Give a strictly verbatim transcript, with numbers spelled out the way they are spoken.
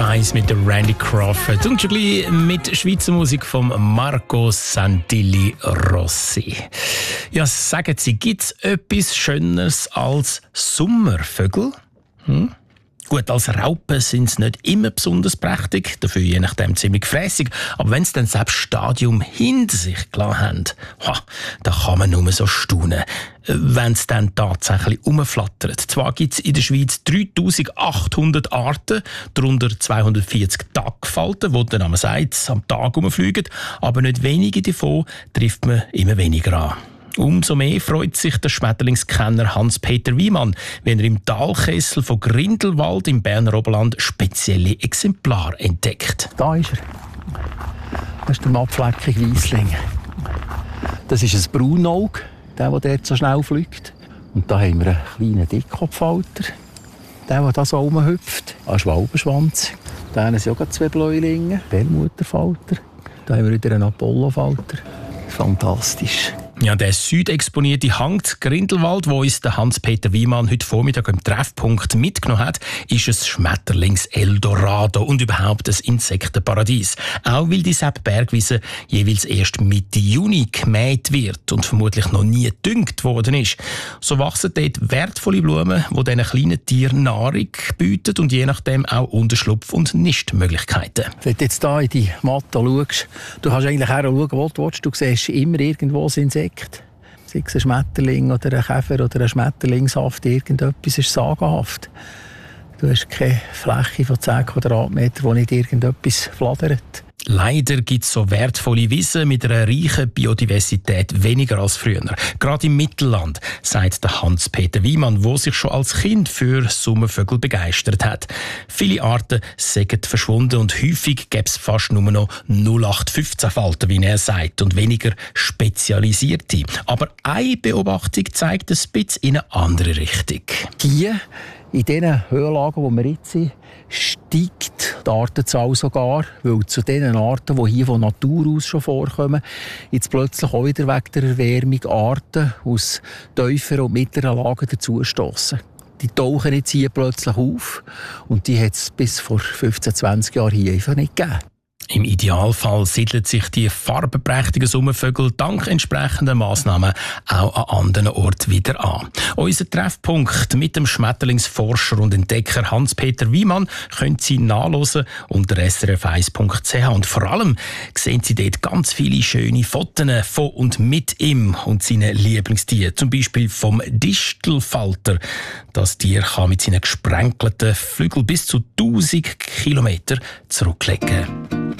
eins mit Randy Crawford und schon gleich mit Schweizer Musik von Marco Santilli Rossi. Ja, sagen Sie, gibt es etwas Schöneres als Sommervögel? Hm? Gut, als Raupen sind sie nicht immer besonders prächtig, dafür je nachdem ziemlich gefrässig. Aber wenn sie dann selbst Stadium hinter sich gelassen haben, ha, da kann man nur so staunen, wenn sie dann tatsächlich rumflattern. Zwar gibt es in der Schweiz dreitausendachthundert Arten, darunter zweihundertvierzig Tagfalten, die der Name sagt, am Tag rumfliegen, aber nicht wenige davon trifft man immer weniger an. Umso mehr freut sich der Schmetterlingskenner Hans-Peter Wiemann, wenn er im Talkessel von Grindelwald im Berner Oberland spezielle Exemplare entdeckt. Da ist er. Das ist der mattfleckige Weissling. Das ist ein Braunauge, der, der dort so schnell fliegt. Und da haben wir einen kleinen Dickkopfhalter, der, der da so rumhüpft. Ein Schwalbenschwanz. Da sind auch zwei Bläulinge, Perlmutterfalter. Da haben wir wieder einen Apollofalter. Fantastisch. Ja, der südexponierte Hang zu Grindelwald, wo uns der Hans-Peter Wiemann heute Vormittag im Treffpunkt mitgenommen hat, ist ein Schmetterlings-Eldorado und überhaupt ein Insektenparadies. Auch weil die Sepp-Bergwiese jeweils erst Mitte Juni gemäht wird und vermutlich noch nie gedüngt worden ist. So wachsen dort wertvolle Blumen, die diesen kleinen Tieren Nahrung bieten und je nachdem auch Unterschlupf- und Nistmöglichkeiten. Wenn du jetzt hier in die Matte schaust, du kannst eigentlich auch schauen, wo du willst. Du siehst immer irgendwo das Insekt. Sei es ein Schmetterling oder ein Käfer oder ein Schmetterlingshaft, irgendetwas ist sagenhaft. Du hast keine Fläche von zehn Quadratmetern, wo nicht irgendetwas flattert. Leider gibt es so wertvolle Wiesen mit einer reichen Biodiversität weniger als früher. Gerade im Mittelland, sagt der Hans-Peter Wiemann, der sich schon als Kind für Sommervögel begeistert hat. Viele Arten sind verschwunden und häufig gäbe es fast nur noch null acht fünfzehn Falten, wie er sagt, und weniger spezialisierte. Aber eine Beobachtung zeigt ein bisschen in eine andere Richtung. Hier, in diesen Höhenlagen, wo wir jetzt sind, steigt die Artenzahl sogar, weil zu den Arten, die hier von Natur aus schon vorkommen, jetzt plötzlich auch wieder wegen der Erwärmung Arten aus tieferen und mittleren Lagen dazustossen. Die tauchen jetzt hier plötzlich auf und die hat es bis vor fünfzehn, zwanzig Jahren hier einfach nicht gegeben. Im Idealfall siedeln sich die farbenprächtigen Sommervögel dank entsprechender Massnahmen auch an anderen Orten wieder an. Unser Treffpunkt mit dem Schmetterlingsforscher und Entdecker Hans-Peter Wiemann können Sie nachhören unter s r f eins punkt c h. Und vor allem sehen Sie dort ganz viele schöne Fotos von und mit ihm und seinen Lieblingstieren. Zum Beispiel vom Distelfalter. Das Tier kann mit seinen gesprenkelten Flügeln bis zu tausend Kilometer zurücklegen.